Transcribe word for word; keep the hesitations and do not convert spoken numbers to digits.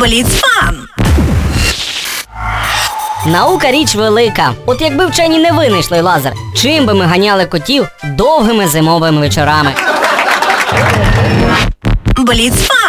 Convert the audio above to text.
Бліцфан. Наука річ велика. От якби вчені не винайшли лазер, чим би ми ганяли котів довгими зимовими вечорами? Бліцфан.